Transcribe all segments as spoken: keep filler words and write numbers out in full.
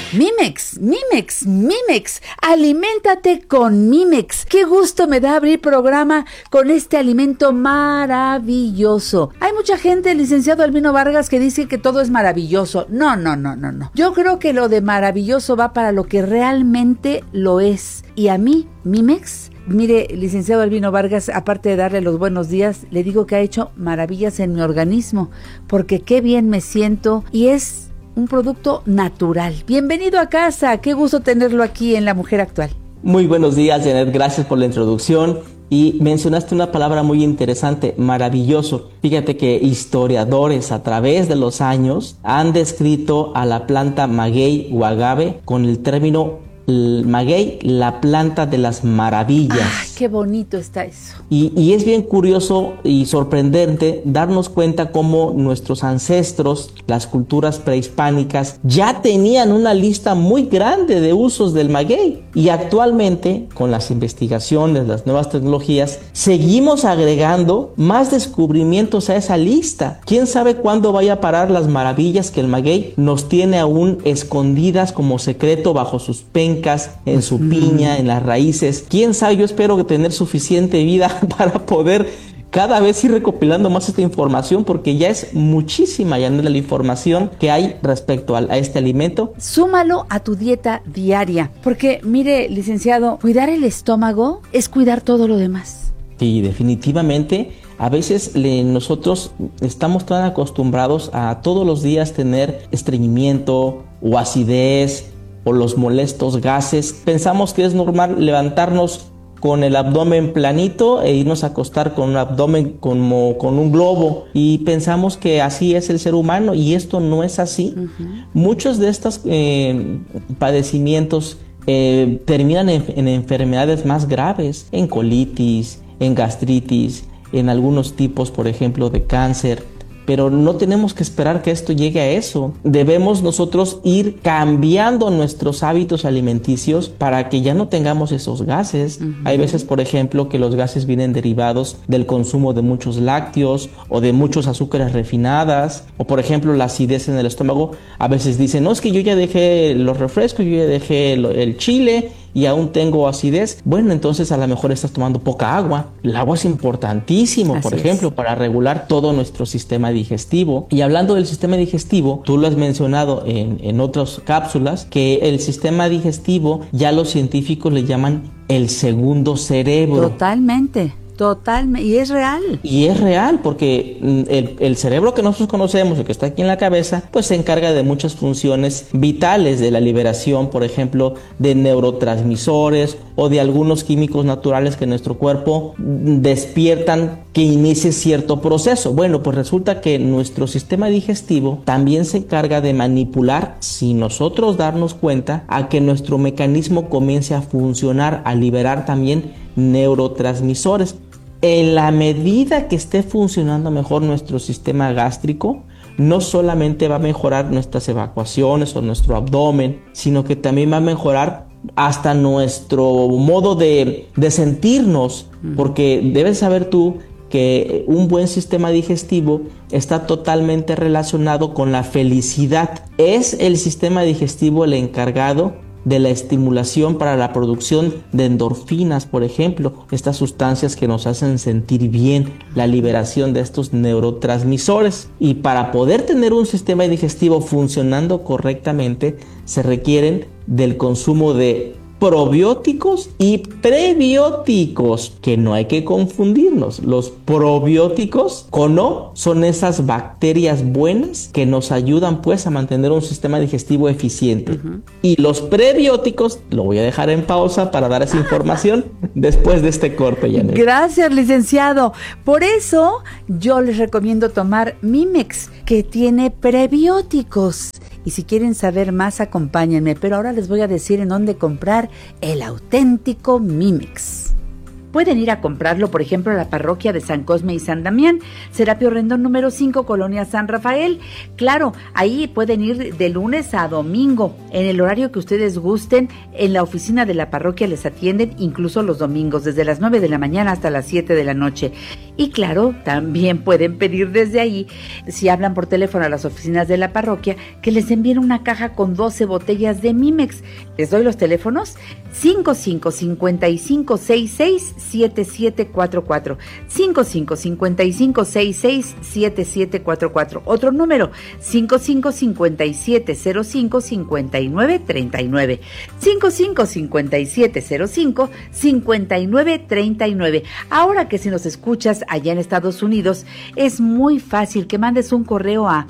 Mimex, Mimex, Mimex, aliméntate con Mimex. Qué gusto me da abrir programa con este alimento maravilloso. Hay mucha gente, licenciado Albino Vargas, que dice que todo es maravilloso. No, no, no, no, no. Yo creo que lo de maravilloso va para lo que realmente lo es. Y a mí, Mimex, mire, licenciado Albino Vargas, aparte de darle los buenos días, le digo que ha hecho maravillas en mi organismo, porque qué bien me siento y es un producto natural. Bienvenido a casa, qué gusto tenerlo aquí en La Mujer Actual. Muy buenos días, Janet, gracias por la introducción. Y mencionaste una palabra muy interesante, maravilloso. Fíjate que historiadores a través de los años han descrito a la planta maguey o agave con el término maguey, la planta de las maravillas. ¡Ah, qué bonito está eso! Y, y es bien curioso y sorprendente darnos cuenta cómo nuestros ancestros, las culturas prehispánicas, ya tenían una lista muy grande de usos del maguey. Y actualmente, con las investigaciones, las nuevas tecnologías, seguimos agregando más descubrimientos a esa lista. ¿Quién sabe cuándo vaya a parar las maravillas que el maguey nos tiene aún escondidas como secreto bajo sus pencas, en su piña, en las raíces? ¿Quién sabe? Yo espero que tener suficiente vida para poder cada vez ir recopilando más esta información, porque ya es muchísima ya la información que hay respecto a, a este alimento. Súmalo a tu dieta diaria, porque mire, licenciado, cuidar el estómago es cuidar todo lo demás. Sí, definitivamente. A veces le, nosotros estamos tan acostumbrados a todos los días tener estreñimiento o acidez o los molestos gases. Pensamos que es normal levantarnos con el abdomen planito e irnos a acostar con un abdomen como con un globo, y pensamos que así es el ser humano, y esto no es así. Uh-huh. Muchos de estos eh, padecimientos eh, terminan en, en enfermedades más graves, en colitis, en gastritis, en algunos tipos, por ejemplo, de cáncer. Pero no tenemos que esperar que esto llegue a eso. Debemos nosotros ir cambiando nuestros hábitos alimenticios para que ya no tengamos esos gases. Uh-huh. Hay veces, por ejemplo, que los gases vienen derivados del consumo de muchos lácteos o de muchos azúcares refinadas, o por ejemplo la acidez en el estómago. A veces dicen, no, es que yo ya dejé los refrescos, yo ya dejé el chile y aún tengo acidez. Bueno, entonces a lo mejor estás tomando poca agua. El agua es importantísimo, Así por ejemplo, es. para regular todo nuestro sistema digestivo. Y hablando del sistema digestivo, tú lo has mencionado en, en otras cápsulas, que el sistema digestivo ya los científicos le llaman el segundo cerebro. Totalmente. Totalmente, y es real. Y es real porque el, el cerebro que nosotros conocemos, el que está aquí en la cabeza, pues se encarga de muchas funciones vitales, de la liberación, por ejemplo, de neurotransmisores o de algunos químicos naturales que nuestro cuerpo despiertan que inicie cierto proceso. Bueno, pues resulta que nuestro sistema digestivo también se encarga de manipular, sin nosotros darnos cuenta, a que nuestro mecanismo comience a funcionar, a liberar también neurotransmisores. En la medida que esté funcionando mejor nuestro sistema gástrico, no solamente va a mejorar nuestras evacuaciones o nuestro abdomen, sino que también va a mejorar hasta nuestro modo de, de sentirnos, porque debes saber tú que un buen sistema digestivo está totalmente relacionado con la felicidad. Es el sistema digestivo el encargado de la estimulación para la producción de endorfinas, por ejemplo, estas sustancias que nos hacen sentir bien, la liberación de estos neurotransmisores. Y para poder tener un sistema digestivo funcionando correctamente, se requieren del consumo de probióticos y prebióticos, que no hay que confundirnos. Los probióticos con O son esas bacterias buenas que nos ayudan pues a mantener un sistema digestivo eficiente. Uh-huh. Y los prebióticos, lo voy a dejar en pausa para dar esa información después de este corte, Janet. Gracias, licenciado. Por eso yo les recomiendo tomar Mimex, que tiene prebióticos. Y si quieren saber más, acompáñenme. Pero ahora les voy a decir en dónde comprar el auténtico Mimex. pueden ir a comprarlo, por ejemplo, a la parroquia de San Cosme y San Damián, Serapio Rendón número cinco, Colonia San Rafael. Claro, ahí pueden ir de lunes a domingo, en el horario que ustedes gusten. En la oficina de la parroquia les atienden incluso los domingos, desde las nueve de la mañana hasta las siete de la noche. Y claro, también pueden pedir desde ahí, si hablan por teléfono a las oficinas de la parroquia, que les envíen una caja con doce botellas de Mimex. Les doy los teléfonos: cinco cinco cinco cinco seis seis siete siete cuatro cuatro, cinco cinco cinco cinco seis seis siete siete cuatro cuatro, otro número cinco cinco cinco siete cero cinco cinco nueve tres nueve, cinco cinco cinco siete cero cinco cinco nueve tres nueve. Ahora que si nos escuchas allá en Estados Unidos, es muy fácil que mandes un correo a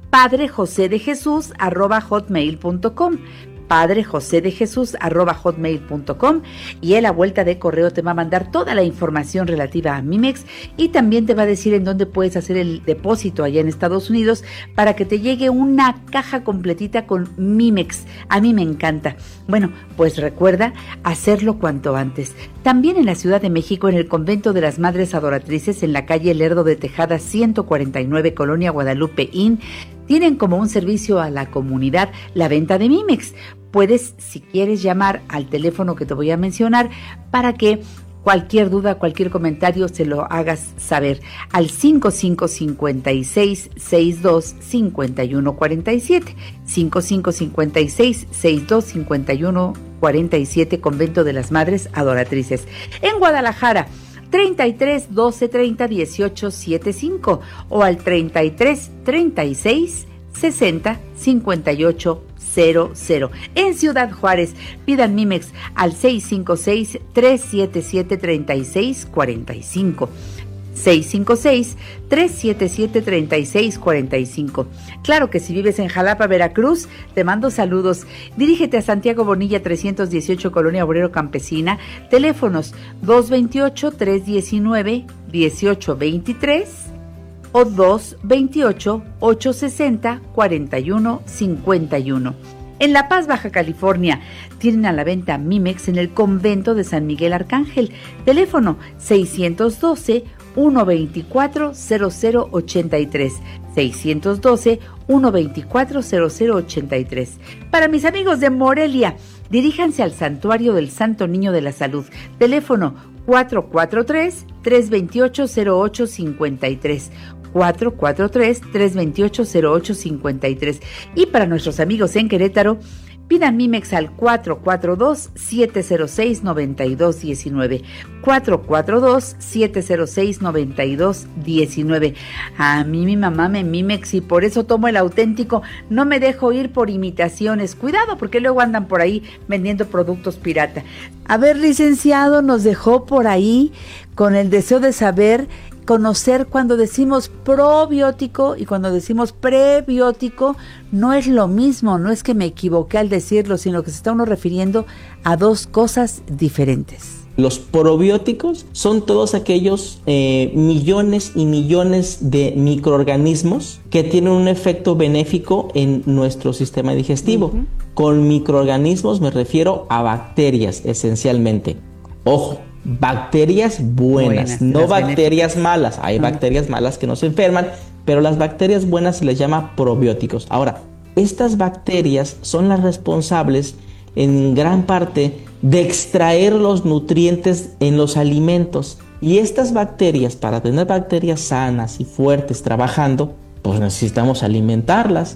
padrejosedejesús arroba hotmail punto com, padrejosedejesús arroba hotmail punto com, y él a vuelta de correo te va a mandar toda la información relativa a Mimex y también te va a decir en dónde puedes hacer el depósito allá en Estados Unidos para que te llegue una caja completita con Mimex. A mí me encanta. Bueno, pues recuerda hacerlo cuanto antes. También en la Ciudad de México, en el Convento de las Madres Adoratrices, en la calle Lerdo de Tejada ciento cuarenta y nueve, Colonia Guadalupe Inn, tienen como un servicio a la comunidad la venta de Mimex. Puedes, si quieres, llamar al teléfono que te voy a mencionar para que cualquier duda, cualquier comentario se lo hagas saber al cinco cinco cinco seis seis dos cinco uno cuatro siete, cinco cinco cinco seis seis dos cinco uno cuatro siete, Convento de las Madres Adoratrices. En Guadalajara, treinta y tres doce treinta dieciocho setenta y cinco o al treinta y tres treinta y seis sesenta cincuenta y ocho cero cero. En Ciudad Juárez, pidan Mimex al seis cinco seis tres siete siete tres seis cuatro cinco. seis cinco seis tres siete siete tres seis cuatro cinco. Claro que si vives en Jalapa, Veracruz, te mando saludos. Dirígete a Santiago Bonilla trescientos dieciocho, Colonia Obrero Campesina. Teléfonos dos veintiocho tres diecinueve dieciocho veintitrés o dos veintiocho ocho sesenta cuarenta y uno cincuenta y uno. En La Paz, Baja California, tienen a la venta Mimex en el Convento de San Miguel Arcángel. Teléfono seiscientos doce uno veinticuatro cero cero ochenta y tres, seiscientos doce uno veinticuatro cero cero ochenta y tres. Para mis amigos de Morelia, diríjanse al Santuario del Santo Niño de la Salud. Teléfono cuatro cuatro tres tres veintiocho cero ocho cincuenta y tres, cuatro cuatro tres tres veintiocho cero ocho cincuenta y tres. Y para nuestros amigos en Querétaro, pidan Mimex al cuatro cuatro dos siete cero seis nueve dos uno nueve, cuatro cuatro dos siete cero seis nueve dos uno nueve. A mí mi mamá me Mimex y por eso tomo el auténtico, no me dejo ir por imitaciones. Cuidado, porque luego andan por ahí vendiendo productos pirata. A ver, licenciado, nos dejó por ahí con el deseo de saber, conocer cuando decimos probiótico y cuando decimos prebiótico. No es lo mismo, no es que me equivoqué al decirlo, sino que se está uno refiriendo a dos cosas diferentes. Los probióticos son todos aquellos eh, millones y millones de microorganismos que tienen un efecto benéfico en nuestro sistema digestivo. Uh-huh. Con microorganismos me refiero a bacterias esencialmente. Ojo, bacterias buenas, buenas no bacterias benéficas. Malas. Hay uh-huh. bacterias malas que nos enferman, pero las bacterias buenas se les llama probióticos. Ahora, estas bacterias son las responsables en gran parte de extraer los nutrientes en los alimentos. Y estas bacterias, para tener bacterias sanas y fuertes trabajando, pues necesitamos alimentarlas.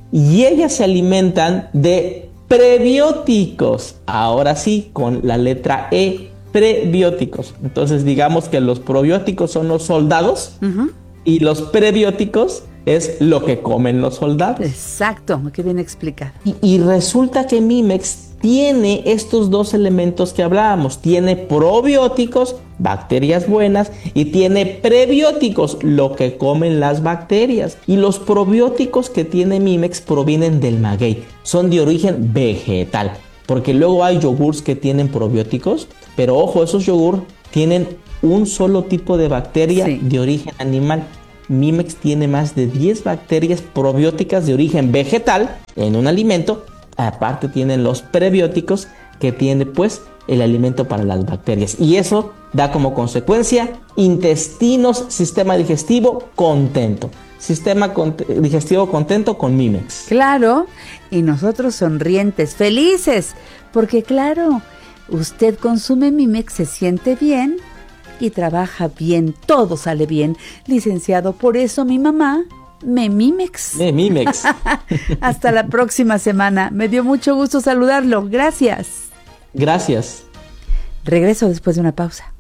Y ellas se alimentan de prebióticos. Ahora sí, con la letra E, prebióticos. Entonces digamos que los probióticos son los soldados uh-huh. y los prebióticos es lo que comen los soldados. Exacto, qué bien explicado. Y, y resulta que Mimex tiene estos dos elementos que hablábamos. Tiene probióticos, bacterias buenas, y tiene prebióticos, lo que comen las bacterias. Y los probióticos que tiene Mimex provienen del maguey. Son de origen vegetal, porque luego hay yogurts que tienen probióticos, pero ojo, esos yogur tienen un solo tipo de bacteria sí. de origen animal. Mimex tiene más de diez bacterias probióticas de origen vegetal en un alimento. Aparte tienen los prebióticos que tiene pues el alimento para las bacterias. Y eso da como consecuencia intestinos, sistema digestivo contento. Sistema cont- digestivo contento con Mimex. Claro, y nosotros sonrientes, felices, porque claro, usted consume Mimex, se siente bien y trabaja bien, todo sale bien. Licenciado, por eso mi mamá me Mimex. Me Mimex. Hasta la próxima semana. Me dio mucho gusto saludarlo. Gracias. Gracias. Regreso después de una pausa.